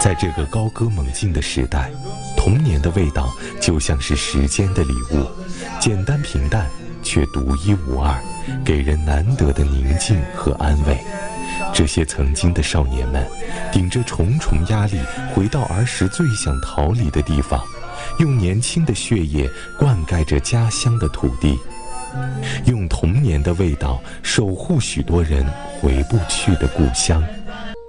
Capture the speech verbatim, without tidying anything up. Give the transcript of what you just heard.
在这个高歌猛进的时代，童年的味道就像是时间的礼物，简单平淡却独一无二，给人难得的宁静和安慰。这些曾经的少年们，顶着重重压力回到儿时最想逃离的地方，用年轻的血液灌溉着家乡的土地，用童年的味道守护许多人回不去的故乡。